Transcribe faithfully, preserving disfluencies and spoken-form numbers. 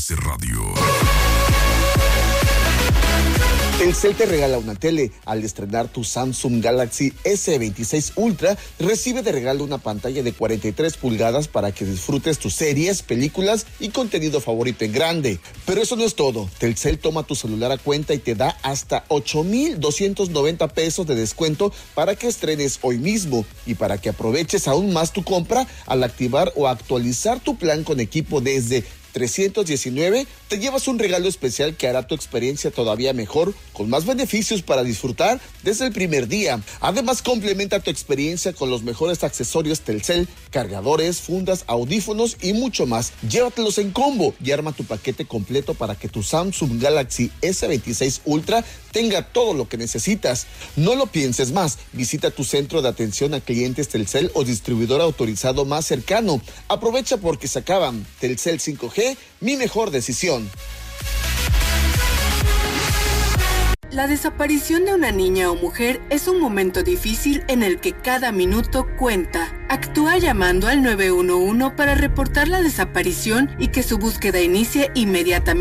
M B S Radio. Telcel te regala una tele. Al estrenar tu Samsung Galaxy ese veintiséis Ultra, recibe de regalo una pantalla de cuarenta y tres pulgadas para que disfrutes tus series, películas y contenido favorito en grande. Pero eso no es todo. Telcel toma tu celular a cuenta y te da hasta ocho mil doscientos noventa pesos de descuento para que estrenes hoy mismo y para que aproveches aún más tu compra al activar o actualizar tu plan con equipo desde trescientos diecinueve, te llevas un regalo especial que hará tu experiencia todavía mejor, con más beneficios para disfrutar desde el primer día. Además, complementa tu experiencia con los mejores accesorios Telcel, cargadores, fundas, audífonos y mucho más. Llévatelos en combo y arma tu paquete completo para que tu Samsung Galaxy ese veintiséis Ultra tenga todo lo que necesitas. No lo pienses más. Visita tu centro de atención a clientes Telcel o distribuidor autorizado más cercano. Aprovecha porque se acaban. Telcel cinco G, mi mejor decisión. La desaparición de una niña o mujer es un momento difícil en el que cada minuto cuenta. Actúa llamando al nueve uno uno para reportar la desaparición y que su búsqueda inicie inmediatamente.